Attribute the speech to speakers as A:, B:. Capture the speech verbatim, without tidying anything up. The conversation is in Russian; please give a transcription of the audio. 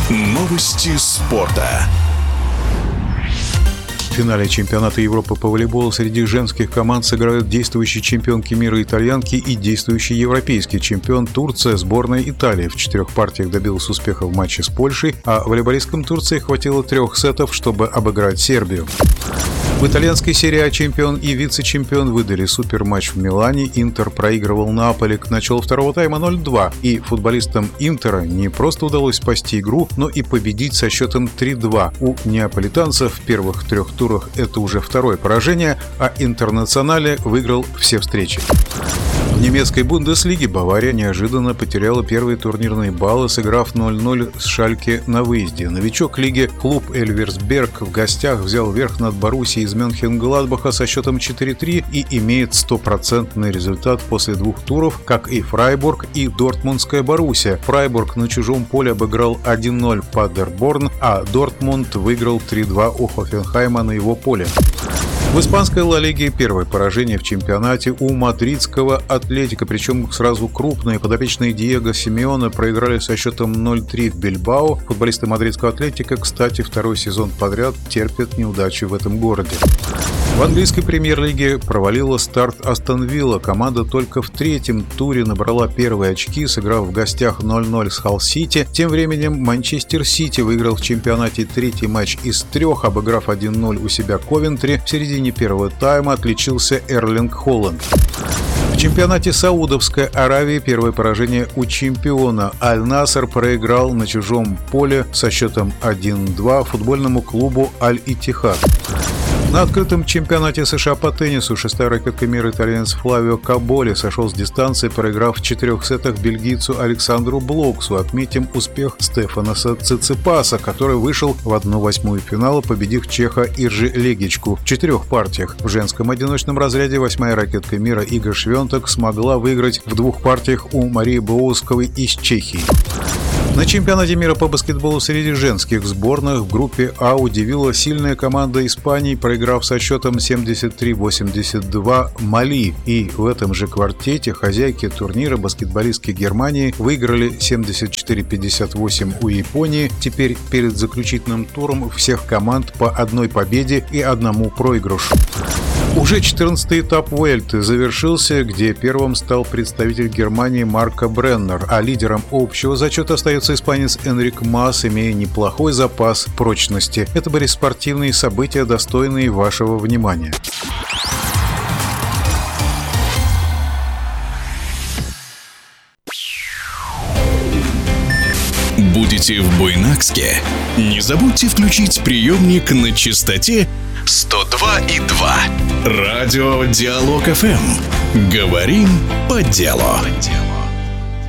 A: Новости спорта.
B: В финале чемпионата Европы по волейболу среди женских команд сыграют действующие чемпионки мира итальянки и действующий европейский чемпион Турция. Сборная Италии в четырех партиях добилась успеха в матче с Польшей, а волейболисткам Турции хватило трех сетов, чтобы обыграть Сербию. В итальянской серии А чемпион и вице-чемпион выдали суперматч в Милане. Интер проигрывал Неаполе к началу второго тайма ноль-два. И футболистам Интера не просто удалось спасти игру, но и победить со счетом три-два. У неаполитанцев в первых трех турах это уже второе поражение, а Интернационале выиграл все встречи. В немецкой Бундеслиге Бавария неожиданно потеряла первые турнирные баллы, сыграв ноль-ноль с Шальке на выезде. Новичок лиги клуб Эльверсберг в гостях взял верх над Боруссией из Мönchengladbach со счетом четыре-три и имеет стопроцентный результат после двух туров, как и Фрайбург и Дортмундская Боруссия. Фрайбург на чужом поле обыграл один-ноль Падерборн, а Дортмунд выиграл три-два у Хофенхайма на его поле. В испанской Ла Лиге первое поражение в чемпионате у мадридского Атлетико, причем сразу крупные. Подопечные Диего Симеоне проиграли со счетом ноль-три в Бильбао. Футболисты мадридского Атлетико, кстати, второй сезон подряд терпят неудачи в этом городе. В английской премьер-лиге провалила старт Астон Вилла. Команда только в третьем туре набрала первые очки, сыграв в гостях ноль-ноль с Халл-Сити. Тем временем Манчестер Сити выиграл в чемпионате третий матч из трех, обыграв один-ноль у себя Ковентри. В середине первого тайма отличился Эрлинг Холланд. В чемпионате Саудовской Аравии первое поражение у чемпиона. Аль-Наср проиграл на чужом поле со счетом один-два футбольному клубу Аль-Иттихад. На открытом чемпионате США по теннису шестая ракетка мира итальянец Флавио Каболи сошел с дистанции, проиграв в четырех сетах бельгийцу Александру Блоксу. Отметим успех Стефаноса Циципаса, который вышел в одну восьмую финала, победив чеха Иржи Легичку в четырех партиях. В женском одиночном разряде восьмая ракетка мира Ига Швентек смогла выиграть в двух партиях у Марии Боусковой из Чехии. На чемпионате мира по баскетболу среди женских сборных в группе А удивила сильная команда Испании, проиграв со счетом семьдесят три восемьдесят два Мали. И в этом же квартете хозяйки турнира баскетболистки Германии выиграли семьдесят четыре пятьдесят восемь у Японии. Теперь перед заключительным туром всех команд по одной победе и одному проигрышу. Уже четырнадцатый этап Vuelты завершился, где первым стал представитель Германии Марко Бреннер, а лидером общего зачета остается испанец Энрик Мас, имея неплохой запас прочности. Это были спортивные события, достойные вашего внимания.
A: Будете в Буйнакске? Не забудьте включить приемник на частоте сто два и два. Радио Диалог эф эм. Говорим по делу.